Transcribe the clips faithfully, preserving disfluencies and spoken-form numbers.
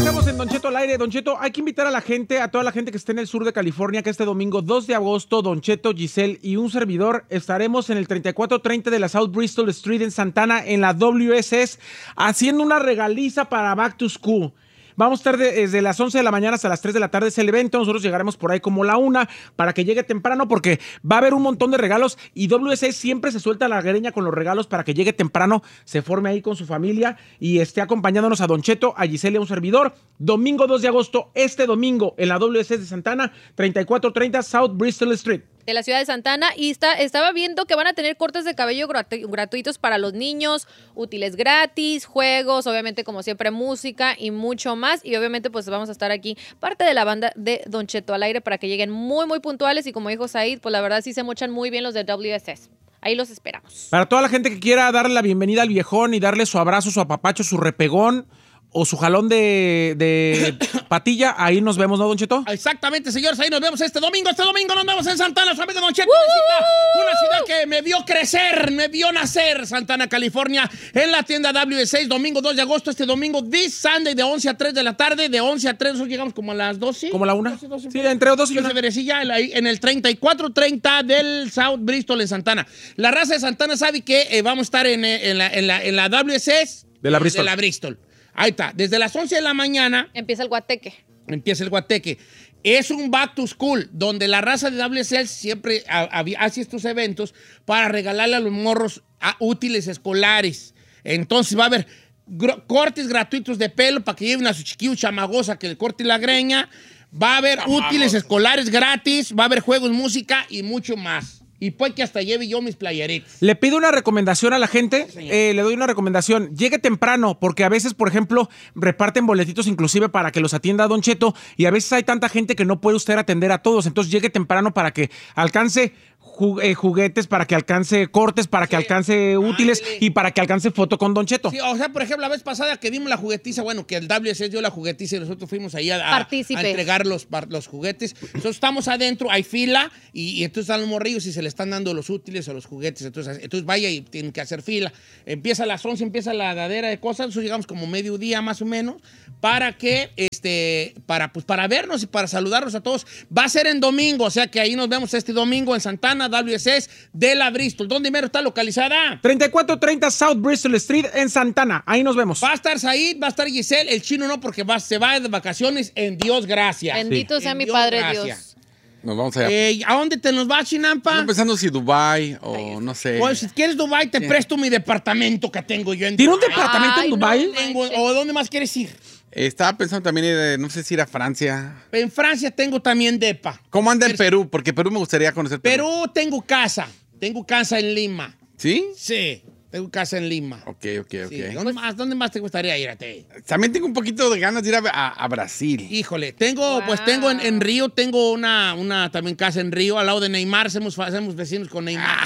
Estamos en Don Cheto al aire. Don Cheto, hay que invitar a la gente, a toda la gente que esté en el sur de California, que este domingo dos de agosto, Don Cheto, Giselle y un servidor estaremos en el treinta y cuatro treinta de la South Bristol Street en Santana, en la W S S, haciendo una regaliza para Back to School. Vamos a estar de, desde las once de la mañana hasta las tres de la tarde, es el evento. Nosotros llegaremos por ahí como la una para que llegue temprano, porque va a haber un montón de regalos y W S S siempre se suelta la greña con los regalos para que llegue temprano, se forme ahí con su familia y esté acompañándonos a Don Cheto, a Giselle y a un servidor. Domingo dos de agosto, este domingo, en la W S S de Santana, treinta y cuatro treinta South Bristol Street. De la ciudad de Santana, y está, estaba viendo que van a tener cortes de cabello gratu- gratuitos para los niños, útiles gratis, juegos, obviamente como siempre música y mucho más, y obviamente pues vamos a estar aquí parte de la banda de Don Cheto al aire para que lleguen muy muy puntuales y como dijo Said, pues la verdad sí se mochan muy bien los de W S S. Ahí los esperamos. Para toda la gente que quiera darle la bienvenida al viejón y darle su abrazo, su apapacho, su repegón o su jalón de, de patilla, ahí nos vemos, ¿no, Don Cheto? Exactamente, señores, ahí nos vemos este domingo. Este domingo nos vemos en Santana, su amigo Don Cheto. ¡Uh! Una ciudad que me vio crecer, me vio nacer, Santana, California, en la tienda W S S, domingo dos de agosto, este domingo, this Sunday, de once a tres de la tarde, de once a tres, nosotros llegamos como a las doce. ¿Como la una? doce, doce, sí, entre dos y una. Verecilla, en el treinta y cuatro treinta del South Bristol en Santana. La raza de Santana sabe que eh, vamos a estar en, en, la, en, la, en la W S S de la Bristol. De la Bristol. Ahí está, desde las once de la mañana empieza el guateque. Empieza el guateque. Es un back to school, donde la raza de W S S siempre hace estos eventos para regalarle a los morros a útiles escolares. Entonces va a haber gr- cortes gratuitos de pelo para que lleven a su chiquillo chamagosa que le corte la greña. Va a haber Chamagos. Útiles escolares gratis, va a haber juegos, música y mucho más. Y puede que hasta lleve yo mis playeritas. Le pido una recomendación a la gente, sí, eh, le doy una recomendación. Llegue temprano, porque a veces, por ejemplo, reparten boletitos inclusive para que los atienda Don Cheto, y a veces hay tanta gente que no puede usted atender a todos. Entonces llegue temprano para que alcance ju- eh, juguetes, para que alcance cortes, para que sí. alcance útiles Ay, y para que alcance foto con Don Cheto. Sí, o sea, por ejemplo, la vez pasada que dimos la juguetiza, bueno, que el W S S dio la juguetiza y nosotros fuimos ahí a, a, a entregar los, los juguetes. Entonces estamos adentro, hay fila y, y entonces están los morrillos y se les están dando los útiles o los juguetes. Entonces, entonces vaya y tienen que hacer fila. Empieza a las once, empieza la dadera de cosas. Nosotros llegamos como mediodía más o menos para que, este, para, pues, para vernos y para saludarnos a todos. Va a ser en domingo, o sea que ahí nos vemos este domingo en Santana, W S S de la Bristol. ¿Dónde mero está localizada? treinta y cuatro treinta South Bristol Street en Santana. Ahí nos vemos. Va a estar Said, va a estar Giselle, el chino no, porque va, se va de vacaciones en Dios gracias. Bendito sí. sea en mi Dios, Padre gracias. Dios. Nos vamos allá. Eh, ¿A dónde te nos vas, Chinampa? Estoy pensando si Dubai o no sé. Pues si quieres Dubai, te sí. presto mi departamento que tengo yo en ¿Tiene un departamento Ay, en Dubai? No, tengo, ¿O dónde más quieres ir? Estaba pensando también ir, no sé si ir a Francia. En Francia tengo también depa. ¿Cómo anda en Perú? Porque Perú me gustaría conocer Perú. Perú tengo casa. Tengo casa en Lima. ¿Sí? Sí. Tengo casa en Lima. Ok, ok, ok. Sí. ¿Dónde, más, ¿Dónde más te gustaría ir a ti? También tengo un poquito de ganas de ir a, a, a Brasil. Híjole, tengo, wow. pues tengo en, en Río, tengo una, una también casa en Río, al lado de Neymar, somos, somos vecinos con Neymar.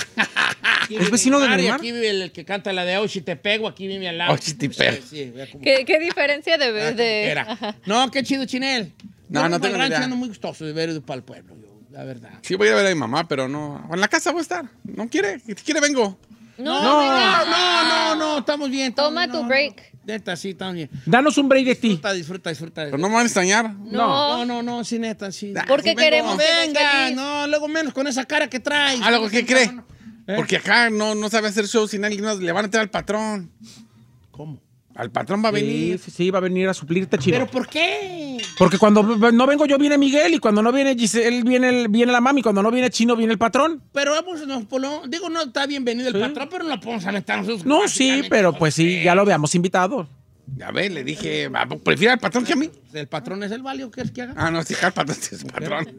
¿Es vecino Neymar, de Neymar? Aquí vive el, el que canta la de Ochi Te Pego, aquí vive al lado. Ochi Te Pego. Sí, sí, ¿Qué, ¿Qué diferencia de... Ah, de... No, qué chido, Chinel. No, yo no tengo rancho idea. ando muy gustoso de ver para el pueblo, yo, la verdad. Sí, voy a ir a ver a mi mamá, pero no. En la casa voy a estar. No quiere. Si quiere, vengo. No, no, no, no, no, no, estamos bien. Estamos, Toma no, tu break. Neta, sí, estamos bien. Danos un break de ti. Disfruta, disfruta, disfruta. Pero no me van a extrañar. No, no, no, no, sí, neta, sí. Porque sí, queremos no, que venga, no, luego menos con esa cara que traes. Ah, luego, ¿qué cree? ¿Eh? Porque acá no, no sabe hacer shows sin alguien más. Le van a traer al patrón. ¿Cómo? Al patrón va a Sí, venir. sí, sí, va a venir a suplirte, Chino. ¿Pero por qué? Porque cuando no vengo yo viene Miguel y cuando no viene Giselle viene, el, viene la mami, cuando no viene Chino viene el patrón. Pero vamos, no, no, digo, no está bienvenido el ¿Sí? patrón, pero no lo podemos aventar nosotros. No, sí, pero pues sí, ya lo veamos invitado. Ya ve, le dije, prefiere al patrón que a mí. El patrón es el valio, ¿qué es que haga? Ah, no, sí, el patrón es el patrón.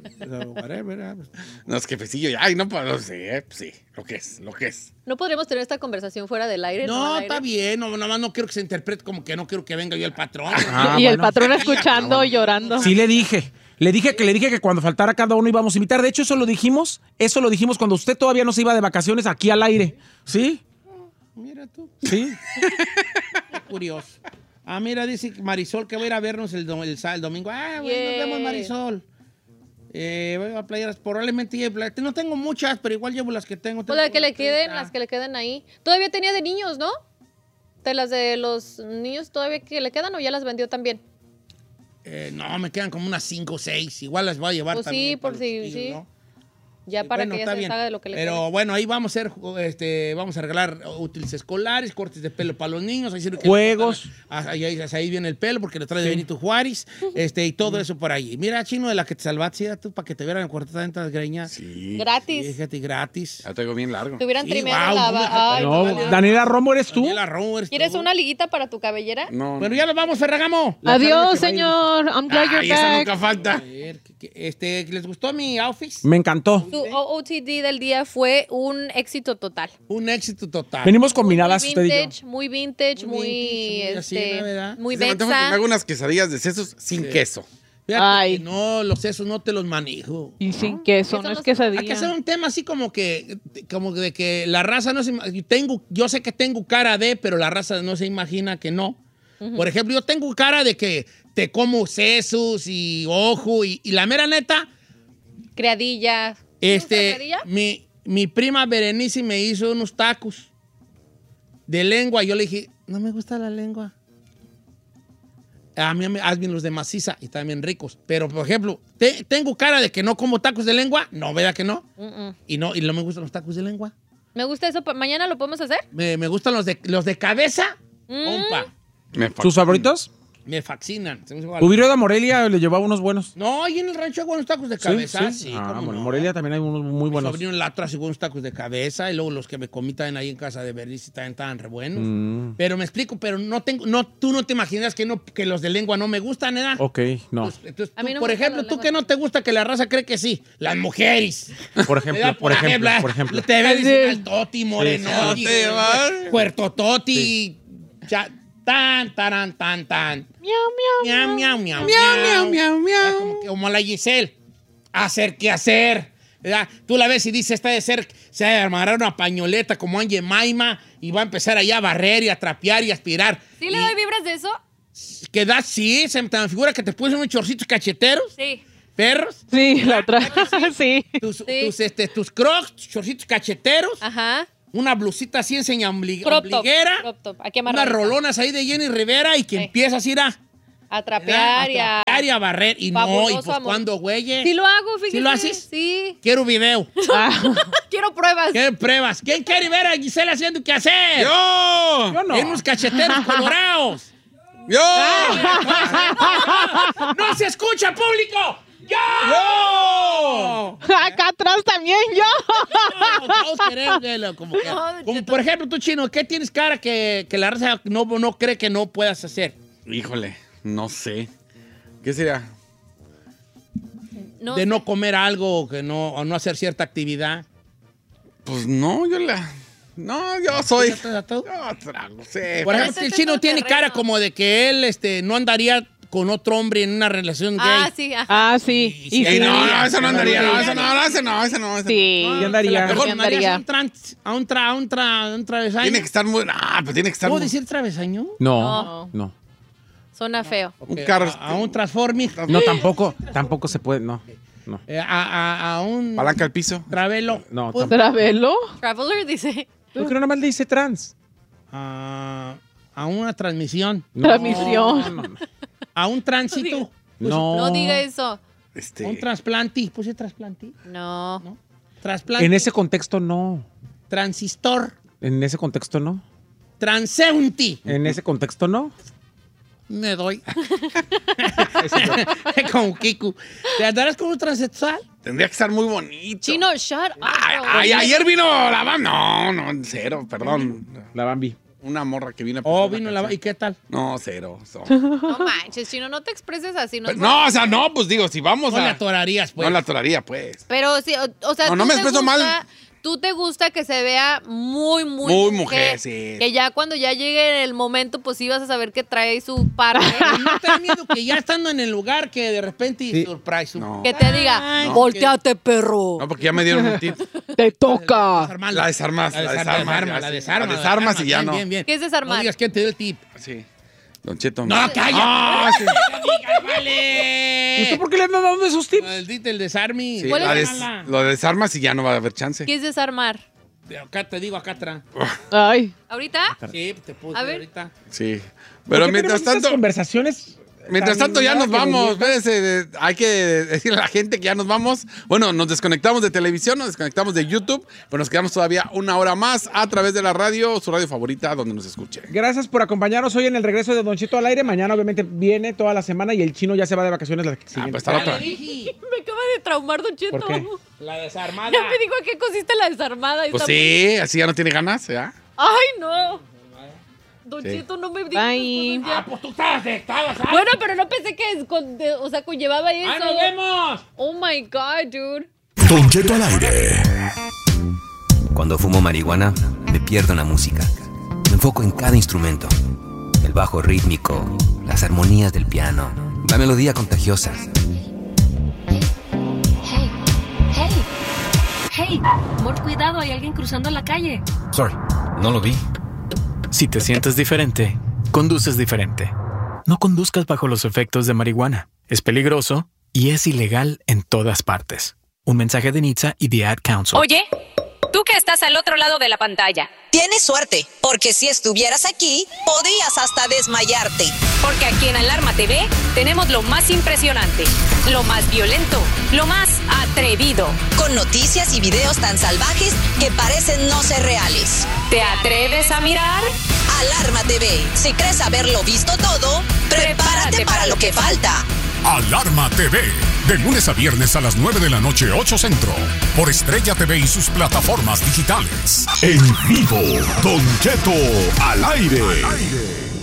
No, es jefecillo, ya, ay, no puedo, sí, sí, lo que es, lo que es. ¿No podríamos tener esta conversación fuera del aire? No, no está aire? bien, no, nada más no quiero que se interprete como que no quiero que venga yo el patrón. Ah, y el bueno. patrón escuchando, llorando. Sí le dije. Le dije que le dije que cuando faltara cada uno íbamos a invitar. De hecho, eso lo dijimos. Eso lo dijimos cuando usted todavía no se iba de vacaciones aquí al aire. ¿Sí? Mira tú. Sí. Qué curioso. Ah, mira, dice Marisol que va a ir a vernos el, el, el domingo. Ah, bueno, Yeah. nos vemos, Marisol. Eh, voy a playeras, probablemente lleve playeras. No tengo muchas, pero igual llevo las que tengo. Pues las que le queden, las que le queden ahí. Todavía tenía de niños, ¿no? De las de los niños todavía que le quedan o ya las vendió también. Eh, no, me quedan como unas cinco o seis. Igual las voy a llevar pues también. Sí, por si, sí. ¿no? Ya para bueno, que ya se bien. Haga de lo que le Pero quede. Bueno, ahí vamos a hacer, este, vamos a regalar útiles escolares, cortes de pelo para los niños. Ahí Juegos. Ahí, ahí, ahí viene el pelo porque lo trae sí. de Benito Juárez. Este, y todo uh-huh. eso por ahí. Mira, Chino, de la que te salvaste, tú, para que te vieran en cuarteta de tantas greñas. Sí. Gratis. Fíjate, gratis. Ya tengo bien largo. Te hubieran sí, trimeado wow, la... Ay, no, no, Daniela Romo, ¿eres tú? Daniela Romo, ¿eres ¿Quieres tú? una liguita para tu cabellera? No. Bueno, ya nos vamos, Ferragamo. La Adiós, señor. I'm glad you're Ay, back. Esa nunca falta. A ver, este, ¿les gustó mi outfit? Me encantó. Tu O O T D del día fue un éxito total. Un éxito total. Venimos combinadas muy usted vintage, y yo. Muy vintage, muy, muy, este, así, ¿verdad? muy Se me antoja que bexa. me hago unas quesadillas de sesos sin Sí. queso. Fíjate Ay. que no, los sesos no te los manejo. Y sin queso, Eso no no es se- quesadilla. Hay que hacer un tema así como que, como de que la raza no se ima- yo tengo, yo sé que tengo cara de, pero la raza no se imagina que no. Uh-huh. Por ejemplo, yo tengo cara de que te como sesos y ojo y, y la mera neta, Criadilla. este, criadilla? mi, mi prima Berenice me hizo unos tacos de lengua. Yo le dije, no me gusta la lengua. A mí me hazme los de maciza y también ricos. Pero, por ejemplo, te- ¿tengo cara de que no como tacos de lengua? No, ¿verdad que no? Uh-uh. Y no, y no me gustan los tacos de lengua. Me gusta eso. pa- ¿Mañana lo podemos hacer? Me, me gustan los de, los de cabeza. Mm. Compa, Me ¿Sus favoritos? me fascinan. Se me hizo- Ubirio de Morelia le llevaba unos buenos. No, ahí en el rancho hay buenos tacos de cabeza. Sí, ah, cómo bueno, no. Morelia también hay unos muy Mi buenos. sobrino en la otra hace unos tacos de cabeza y luego los que me comí también ahí en casa de Bernice también estaban re buenos. Mm. Pero me explico, pero no tengo, no, tú no te imaginas que, no, que los de lengua no me gustan, ¿eh? Ok, no. Entonces, entonces, A tú, mí no por me gustan ejemplo, las ¿tú lenguas. qué no te gusta que la raza cree que sí? Las mujeres. Por ejemplo, ¿Verdad? por ejemplo, por ejemplo. Te ves Sí. diciendo al Toti, Moreno, Sí, sí. Puerto Toti, ya, tan, taran, tan, tan. Miau, miau, Miau, miau, miau, Miau, miau, miau, miau. Ya, Como, que- como la Giselle. Hacer que hacer. ¿Verdad? Tú la ves y dices, esta de ser, se va a amarrar una pañoleta como Angie Maima y va a empezar allá a barrer y a trapear y a aspirar. ¿Sí le Y doy vibras de eso? que da, sí, se me te me figura que te pones unos chorcitos cacheteros, Sí. perros, Sí, la otra. Sí. tus, Sí. tus, este, tus crocs, tus chorcitos cacheteros, Ajá. una blusita así enseña ombli- Crop top. ombliguera, Crop top. Aquí unas amarradita. rolonas ahí de Jenny Rivera y que Sí. empieza así a A trapear y a... trapear y a barrer. Y no, Fabuloso, y pues amor. cuando, güey, Sí lo hago, fíjate. ¿Sí lo haces? Sí. quiero video. Ah, Quiero pruebas. ¿Qué pruebas? ¿Quién quiere ver a Gisela haciendo qué hacer? ¡Yo! Yo no. En unos cacheteros colorados. ¡Yo! ¡No se escucha, público! ¡Yo! ¡Yo! acá atrás también yo. No, todos queremos verlo, como que- No, como Cheto. por ejemplo, tú, Chino, ¿qué tienes cara que, que la raza no, no cree que no puedas hacer? Híjole, no sé. ¿Qué sería? No de sé. no comer algo o, que no, o no hacer cierta actividad. Pues no, yo la... No, yo soy... ¿Ya está todo? Yo trago, sé. Por Pero ejemplo, ese el es Chino otro tiene terreno. cara como de que él este, no andaría con otro hombre en una relación gay. Ah, sí, ajá. Ah, sí. Sí, Y sí, sí. Ey, no, no, eso no andaría, no, Sí. eso no, no, eso no, eso no. Eso Sí. ¿Qué andaría? Mejor Sí, andarías andaría. a un, trans, a un, tra, a un, tra, a un travesaño. Tiene que estar muy... Ah, pues tiene que estar ¿Puedo muy... decir travesaño? No, no. Suena feo. Un Ok, carro... A, a un transformer. No, tampoco, tampoco se puede, no. No, Eh, a, a, a un Palanca al piso. travelo. no, Pues, tampoco. ¿Travelo? Traveler dice. ¿Por qué no nada más le dice trans? a, a una transmisión. No, Transmisión. no, no. A un tránsito. No. No diga eso. Este... Un trasplante. ¿Pues es trasplante? No. ¿No? Trasplante. En ese contexto no. Transistor. En ese contexto no. Transeunti. En ese contexto no. Me doy. Como Kiku. ¿Te andarás con un transexual? Tendría que estar muy bonito. Chino, shut up. Ay, bro. ay, ayer vino la banda. No, no, cero, perdón. La Bambi. Una morra que vino a Oh, presentar vino la la... ¿Y canción. qué tal? No, cero. so. No manches, Chino, no te expreses así. No, Pero- no, o sea, no, pues digo, si vamos No le a... atorarías, pues. No la atoraría, pues. Pero sí, o, o sea, No, no tú me te expreso gusta- mal. Tú te gusta que se vea muy, muy, Muy mujer, sí. Que ya cuando ya llegue el momento, pues sí vas a saber que trae su parte. ¿No te da miedo que ya estando en el lugar que de repente Sí. surprise? No. Que te diga, Ay, volteate, perro. No, porque ya me dieron un tip. Te toca. Desarmarla. La desarmas, la desarmas. desarma, ya, la sí. desarma. La desarmas y ya bien, no. Bien, bien. ¿Qué es desarmar? No digas quién te dio el tip. Sí. Don Cheto. No, calla. Ah, sí. Vale. ¿Y usted por qué le anda dando esos tips? El, dit- el desarme. Sí, ¿Cuál es la el des- mala? lo desarmas y ya no va a haber chance. ¿Qué es desarmar? Acá te digo, acá atrás. Ay. ¿Ahorita? Sí, te puedo A decir ver. ahorita. Sí. ¿Por Pero qué mientras tenemos estas tanto... conversaciones Mientras tanto, ya nos vamos. Espérense, hay que decirle a la gente que ya nos vamos. Bueno, nos desconectamos de televisión, nos desconectamos de YouTube, pero nos quedamos todavía una hora más a través de la radio, su radio favorita, donde nos escuche. Gracias por acompañarnos hoy en el regreso de Don Cheto al aire. Mañana, obviamente, viene toda la semana y el chino ya se va de vacaciones la siguiente. Ah, pues está la otra. Me acaba de traumar, Don Cheto. ¿Por qué? La desarmada. Ya me dijo a qué consiste la desarmada. Pues sí, así ya no tiene ganas, ¿ya? Ay, no. Don Sí. Cheto, no me digas. Bye. Ah, pues tú estabas afectada, ¿sabes? Bueno, pero no pensé que es con- de- o sea, conllevaba eso. ¡Ah, nos vemos! Oh my God, dude. Don Cheto al aire. Cuando fumo marihuana, me pierdo en la música. Me enfoco en cada instrumento. El bajo rítmico, las armonías del piano, la melodía contagiosa. Hey, hey, hey, amor, cuidado, hay alguien cruzando la calle. Sorry, no lo vi. Si te sientes diferente, conduces diferente. No conduzcas bajo los efectos de marihuana. Es peligroso y es ilegal en todas partes. Un mensaje de N H T S A y The Ad Council. Oye, tú que estás al otro lado de la pantalla. Tienes suerte, porque si estuvieras aquí, podrías hasta desmayarte. Porque aquí en Alarma T V tenemos lo más impresionante, lo más violento, lo más atrevido. Con noticias y videos tan salvajes que parecen no ser reales. ¿Te atreves a mirar? Alarma T V. Si crees haberlo visto todo, prepárate, prepárate para lo que falta. Alarma T V. De lunes a viernes a las nueve de la noche, ocho Centro. Por Estrella T V y sus plataformas digitales. En vivo, Don Cheto al aire. Al aire.